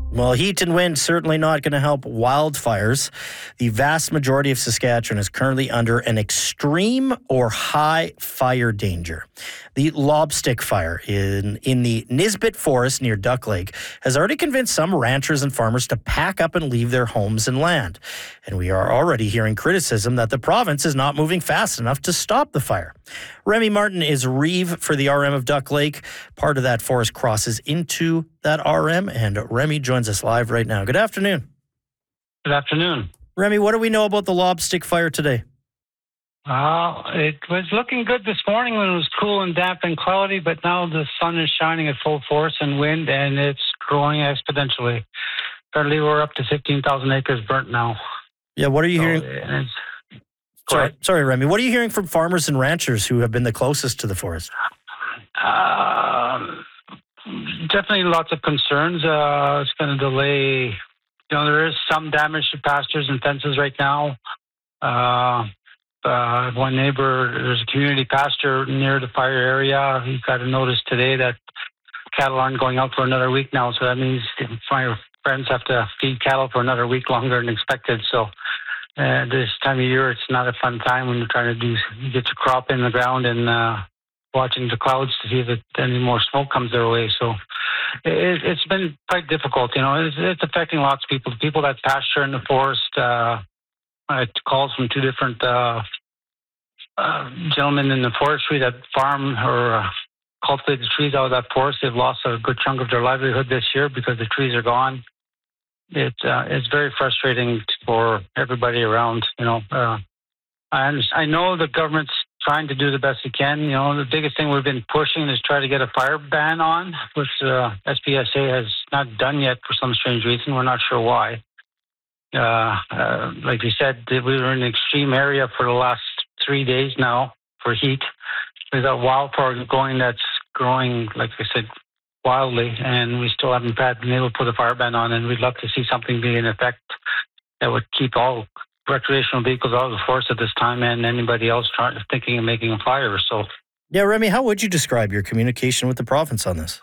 Well, heat and wind certainly not going to help wildfires. The vast majority of Saskatchewan is currently under an extreme or high fire danger. The lobstick fire in the Nisbet Forest near Duck Lake has already convinced some ranchers and farmers to pack up and leave their homes and land. And we are already hearing criticism that the province is not moving fast enough to stop the fire. Remy Martin is Reeve for the RM of Duck Lake. Part of that forest crosses into that RM, and Remy joins us live right now. Good afternoon. Good afternoon. Remy, what do we know about the lobstick fire today? It was looking good this morning when it was cool and damp and cloudy, but now the sun is shining at full force and wind, and it's growing exponentially. Currently, we're up to 15,000 acres burnt now. Yeah, what are you hearing? Sorry, Remy. What are you hearing from farmers and ranchers who have been the closest to the forest? Definitely lots of concerns. It's going to delay. There is some damage to pastures and fences right now. One neighbor, there's a community pasture near the fire area. He got a notice today that cattle aren't going out for another week now. So that means my friends have to feed cattle for another week longer than expected. So this time of year, it's not a fun time when you're trying to get your crop in the ground and watching the clouds to see if any more smoke comes their way. So it's been quite difficult. It's affecting lots of people. The people that pasture in the forest, I had calls from two different gentlemen in the forestry that farm or cultivate the trees out of that forest. They've lost a good chunk of their livelihood this year because the trees are gone. It's very frustrating for everybody around. I know the government's trying to do the best it can. The biggest thing we've been pushing is try to get a fire ban on, which SPSA has not done yet for some strange reason. We're not sure why. Like you said, we were in an extreme area for the last 3 days now for heat. We've got wildfire that's growing, like I said, wildly, and we still haven't been able to put a fire ban on, and we'd love to see something be in effect that would keep all recreational vehicles out of the forest at this time and anybody else thinking of making a fire. So, yeah, Remy, how would you describe your communication with the province on this?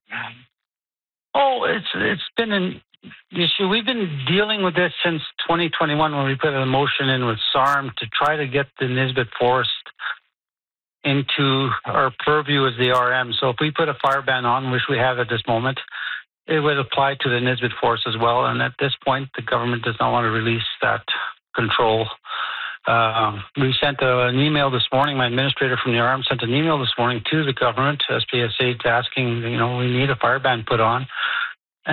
It's been an issue. We've been dealing with this since 2021 when we put a motion in with SARM to try to get the Nisbet Forest into our purview as the RM. So if we put a fire ban on, which we have at this moment, it would apply to the Nisbet Forest as well. And at this point, the government does not want to release that control. We sent an email this morning. My administrator from the RM sent an email this morning to the government, SPSA, asking, we need a fire ban put on.